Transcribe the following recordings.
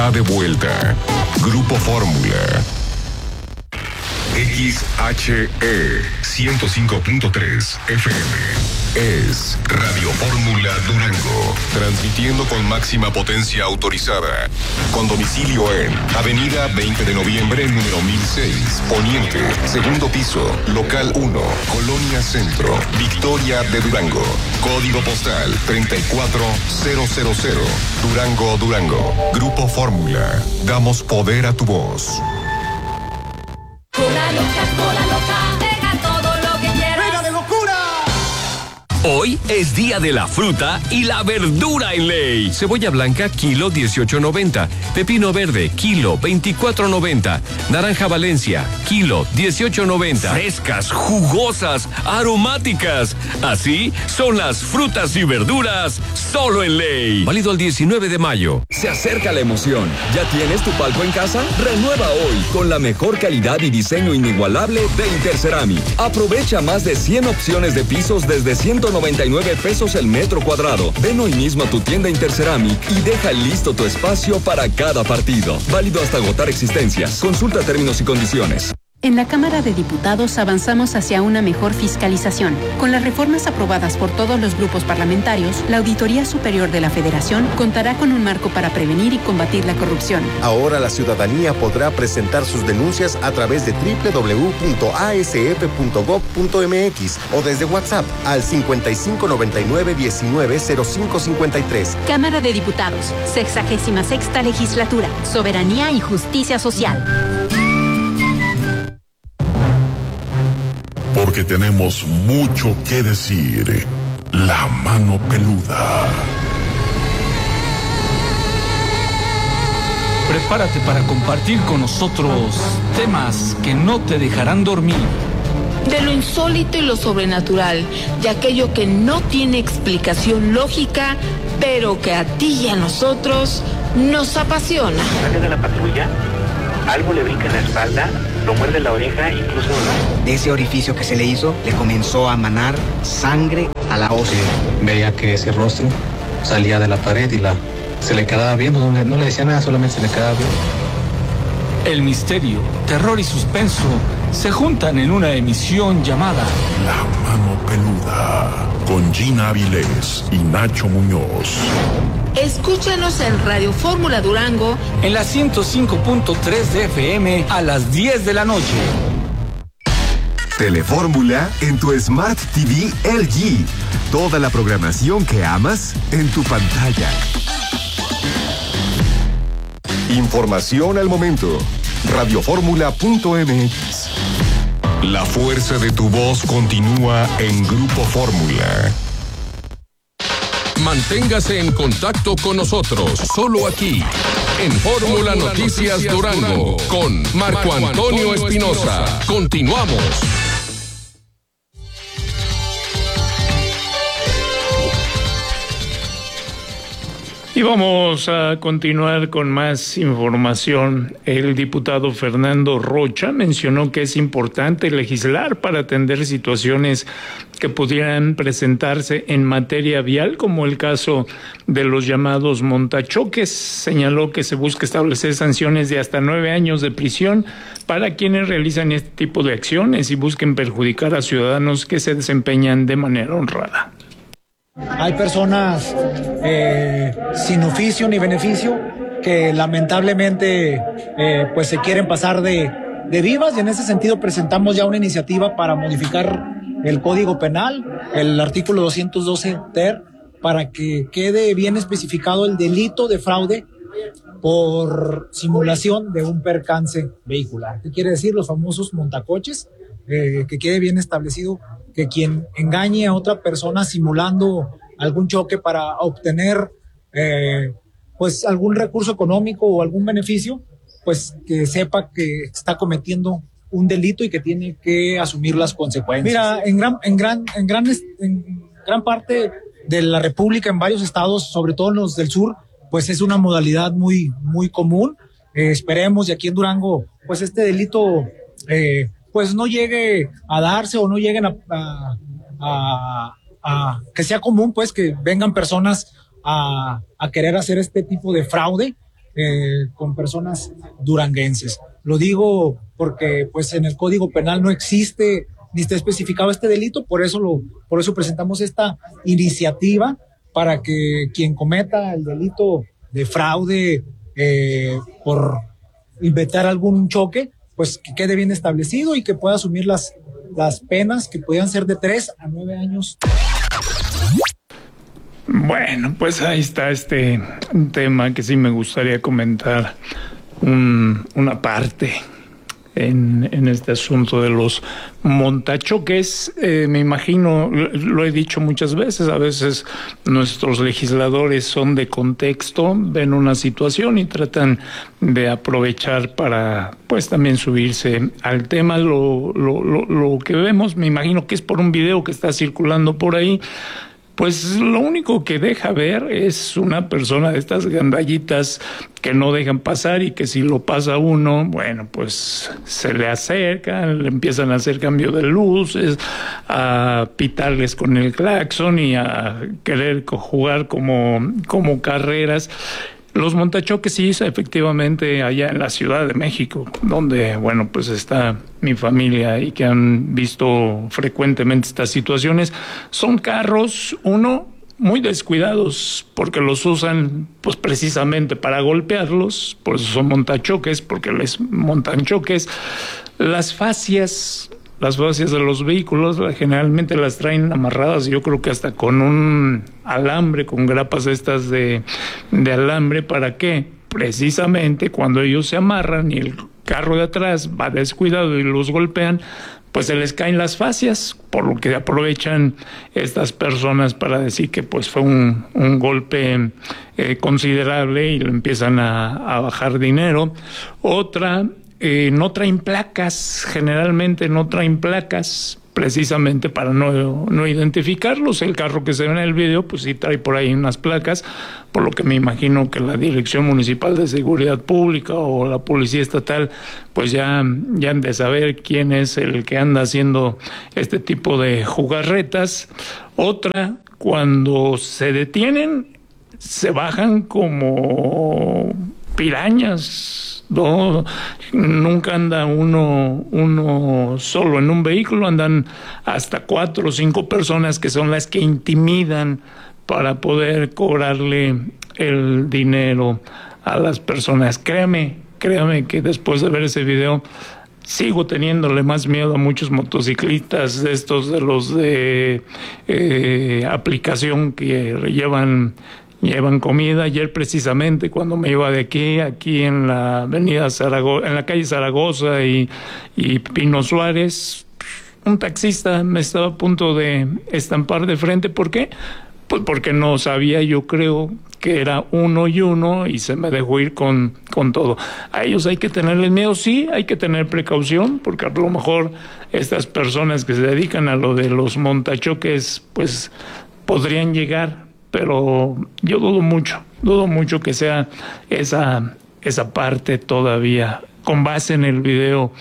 De vuelta. Grupo Fórmula. XHE 105.3 FM. Es Radio Fórmula Durango. Transmitiendo con máxima potencia autorizada. Con domicilio en Avenida 20 de Noviembre, número 1006. Poniente, segundo piso, local 1, Colonia Centro, Victoria de Durango. Código postal 34000. Durango, Durango. Grupo Fórmula. Damos poder a tu voz. Cola loca, deja todo lo que quieras. ¡Venga de locura! Hoy es día de la fruta y la verdura en Ley. Cebolla blanca, kilo 18.90. Pepino verde, kilo 24.90. Naranja Valencia, kilo 18.90. Frescas, jugosas, aromáticas. Así son las frutas y verduras solo en Ley. Válido el 19 de mayo. Se acerca la emoción. ¿Ya tienes tu palco en casa? Renueva hoy con la mejor calidad y diseño inigualable de Interceramic. Aprovecha más de 100 opciones de pisos desde 199 pesos el metro cuadrado. Ven hoy mismo a tu tienda Interceramic y deja listo tu espacio para cada partido. Válido hasta agotar existencias. Consulta términos y condiciones. En la Cámara de Diputados avanzamos hacia una mejor fiscalización. Con las reformas aprobadas por todos los grupos parlamentarios, la Auditoría Superior de la Federación contará con un marco para prevenir y combatir la corrupción. Ahora la ciudadanía podrá presentar sus denuncias a través de www.asf.gov.mx o desde WhatsApp al 5599-190553. Cámara de Diputados, 66ª Legislatura, Soberanía y Justicia Social. Porque tenemos mucho que decir. La mano peluda. Prepárate para compartir con nosotros temas que no te dejarán dormir. De lo insólito y lo sobrenatural, de aquello que no tiene explicación lógica, pero que a ti y a nosotros nos apasiona. Sale de la patrulla, algo le brinca en la espalda, lo muerde la oreja, incluso de ese orificio que se le hizo, le comenzó a manar sangre a la hoz. Veía que ese rostro salía de la pared y se le quedaba viendo, no le decía nada, solamente se le quedaba viendo. El misterio, terror y suspenso se juntan en una emisión llamada La Mano Peluda, con Gina Avilés y Nacho Muñoz. Escúchanos en Radio Fórmula Durango en la 105.3 de FM a las 10 de la noche. Telefórmula en tu Smart TV LG. Toda la programación que amas en tu pantalla. Información al momento. Radioformula.mx. La fuerza de tu voz continúa en Grupo Fórmula. Manténgase en contacto con nosotros, solo aquí, en Fórmula Noticias Durango, con Marco Antonio Espinosa. Continuamos. Y vamos a continuar con más información. El diputado Fernando Rocha mencionó que es importante legislar para atender situaciones que pudieran presentarse en materia vial, como el caso de los llamados montachoques. Señaló que se busca establecer sanciones de hasta 9 años de prisión para quienes realizan este tipo de acciones y busquen perjudicar a ciudadanos que se desempeñan de manera honrada. Hay personas sin oficio ni beneficio que lamentablemente pues se quieren pasar de vivas, y en ese sentido presentamos ya una iniciativa para modificar el Código Penal, el artículo 212 ter, para que quede bien especificado el delito de fraude por simulación de un percance vehicular. ¿Qué quiere decir? Los famosos montacoches, que quede bien establecido que quien engañe a otra persona simulando algún choque para obtener pues algún recurso económico o algún beneficio, pues que sepa que está cometiendo un delito y que tiene que asumir las consecuencias. Mira, en gran parte de la República, en varios estados, sobre todo en los del sur, pues es una modalidad muy común. Esperemos, y aquí en Durango, pues este delito pues no llegue a darse, o no lleguen a que sea común, pues que vengan personas a querer hacer este tipo de fraude. con personas duranguenses. Lo digo porque pues en el Código Penal no existe ni está especificado este delito, por eso presentamos esta iniciativa para que quien cometa el delito de fraude por inventar algún choque, pues que quede bien establecido y que pueda asumir las penas que podían ser de 3 a 9 años. Bueno, pues ahí está este tema que sí me gustaría comentar una parte en este asunto de los montachoques. Me imagino, lo he dicho muchas veces, a veces nuestros legisladores son de contexto, ven una situación y tratan de aprovechar para pues también subirse al tema. Lo que vemos, me imagino que es por un video que está circulando por ahí. Pues lo único que deja ver es una persona de estas gandallitas que no dejan pasar y que si lo pasa uno, bueno, pues se le acercan, le empiezan a hacer cambio de luces, a pitarles con el claxon y a querer jugar como carreras. Los montachoques sí, efectivamente, allá en la Ciudad de México, donde, bueno, pues está mi familia y que han visto frecuentemente estas situaciones, son carros, muy descuidados, porque los usan, pues precisamente para golpearlos, por eso son montachoques, porque les montan choques. Las fascias de los vehículos generalmente las traen amarradas, yo creo que hasta con un alambre, con grapas estas de alambre. ¿Para qué? Precisamente cuando ellos se amarran y el carro de atrás va descuidado y los golpean, pues se les caen las fascias, por lo que aprovechan estas personas para decir que pues fue un golpe considerable y le empiezan a bajar dinero. Otra, no traen placas, generalmente no traen placas, precisamente para no identificarlos. El carro que se ve en el video, pues sí trae por ahí unas placas, por lo que me imagino que la Dirección Municipal de Seguridad Pública o la Policía Estatal, pues ya han de saber quién es el que anda haciendo este tipo de jugarretas. Otra, cuando se detienen, se bajan como pirañas. No, nunca anda uno solo en un vehículo, andan hasta 4 o 5 personas que son las que intimidan para poder cobrarle el dinero a las personas. Créame que después de ver ese video sigo teniéndole más miedo a muchos motociclistas de estos, de los de aplicación que llevan comida. Ayer precisamente cuando me iba de aquí en la avenida Zaragoza, en la calle Zaragoza y Pino Suárez, un taxista me estaba a punto de estampar de frente. ¿Por qué? Pues porque no sabía, yo creo que era uno y se me dejó ir con todo. A ellos hay que tenerles miedo, sí, hay que tener precaución, porque a lo mejor estas personas que se dedican a lo de los montachoques, pues podrían llegar. Pero yo dudo mucho que sea esa parte todavía, con base en el video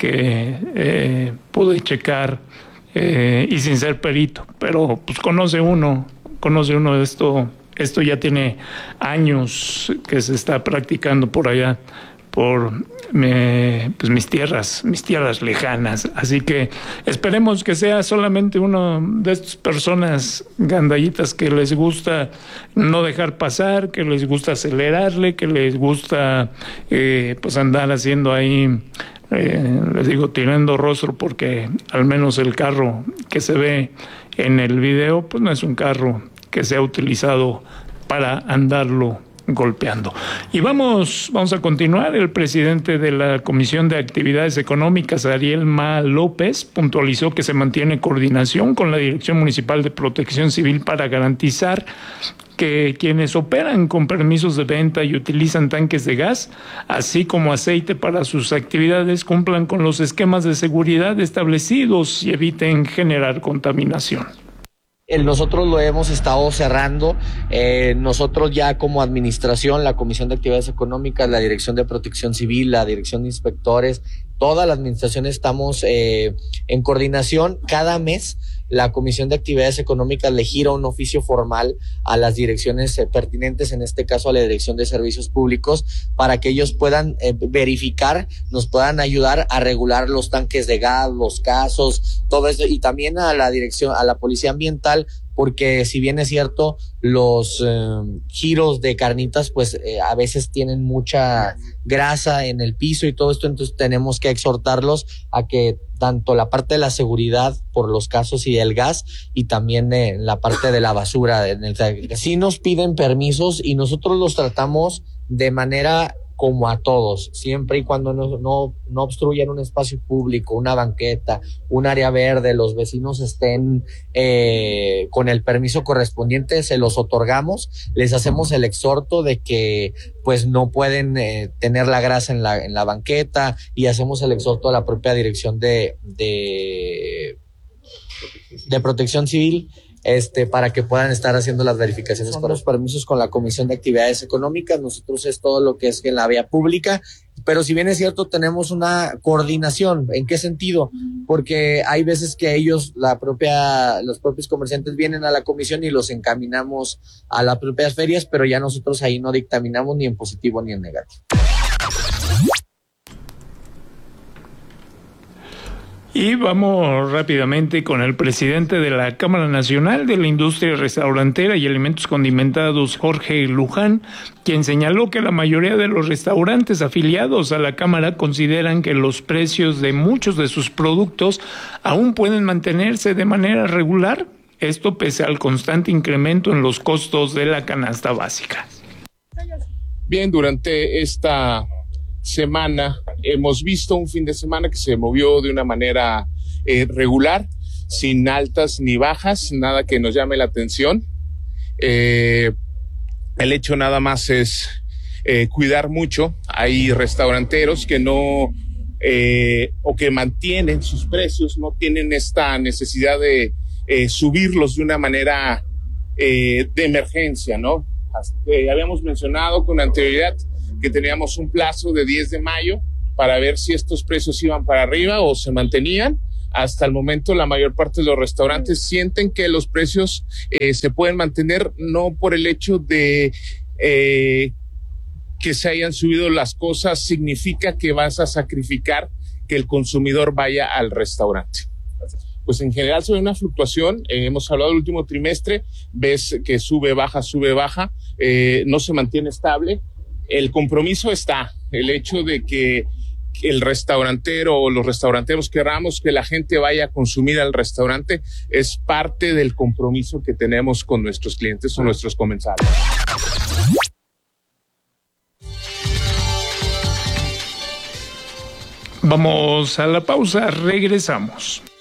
que pude checar y sin ser perito, pero pues conoce uno de esto ya tiene años que se está practicando por allá, por pues mis tierras lejanas. Así que esperemos que sea solamente uno de estas personas gandallitas que les gusta no dejar pasar, que les gusta acelerarle, que les gusta pues andar haciendo ahí, les digo, tirando rostro, porque al menos el carro que se ve en el video pues no es un carro que sea utilizado para andarlo golpeando. Y vamos a continuar. El presidente de la Comisión de Actividades Económicas, Ariel Ma López, puntualizó que se mantiene coordinación con la Dirección Municipal de Protección Civil para garantizar que quienes operan con permisos de venta y utilizan tanques de gas, así como aceite para sus actividades, cumplan con los esquemas de seguridad establecidos y eviten generar contaminación. Nosotros lo hemos estado cerrando. Nosotros ya como administración, la Comisión de Actividades Económicas, la Dirección de Protección Civil, la Dirección de Inspectores, toda la administración estamos en coordinación. Cada mes la Comisión de Actividades Económicas le gira un oficio formal a las direcciones pertinentes, en este caso a la Dirección de Servicios Públicos, para que ellos puedan verificar, nos puedan ayudar a regular los tanques de gas, los casos, todo eso, y también a la dirección, a la Policía Ambiental, porque si bien es cierto, los giros de carnitas pues a veces tienen mucha grasa en el piso y todo esto, entonces tenemos que exhortarlos a que tanto la parte de la seguridad por los casos y el gas, y también la parte de la basura, sí nos piden permisos y nosotros los tratamos de manera como a todos, siempre y cuando no obstruyan un espacio público, una banqueta, un área verde, los vecinos estén con el permiso correspondiente, se los otorgamos, les hacemos el exhorto de que pues no pueden tener la grasa en la banqueta, y hacemos el exhorto a la propia Dirección de Protección Civil, para que puedan estar haciendo las verificaciones con los permisos con la Comisión de Actividades Económicas. Nosotros es todo lo que es en la vía pública, pero si bien es cierto, tenemos una coordinación. ¿En qué sentido? Porque hay veces que ellos, los propios comerciantes vienen a la comisión y los encaminamos a las propias ferias, pero ya nosotros ahí no dictaminamos ni en positivo ni en negativo. Y vamos rápidamente con el presidente de la Cámara Nacional de la Industria Restaurantera y Alimentos Condimentados, Jorge Luján, quien señaló que la mayoría de los restaurantes afiliados a la Cámara consideran que los precios de muchos de sus productos aún pueden mantenerse de manera regular, esto pese al constante incremento en los costos de la canasta básica. Bien, durante esta semana hemos visto un fin de semana que se movió de una manera regular, sin altas ni bajas, nada que nos llame la atención. El hecho nada más es cuidar mucho. Hay restauranteros que no o que mantienen sus precios, no tienen esta necesidad de subirlos de una manera de emergencia, ¿no? Habíamos mencionado con anterioridad que teníamos un plazo de 10 de mayo para ver si estos precios iban para arriba o se mantenían. Hasta el momento la mayor parte de los restaurantes sienten que los precios se pueden mantener, no por el hecho de que se hayan subido las cosas significa que vas a sacrificar que el consumidor vaya al restaurante. Pues en general se ve una fluctuación, hemos hablado del último trimestre, ves que sube, baja, no se mantiene estable. El compromiso está, el hecho de que el restaurantero o los restauranteros queramos que la gente vaya a consumir al restaurante es parte del compromiso que tenemos con nuestros clientes o nuestros comensales. Vamos a la pausa, regresamos.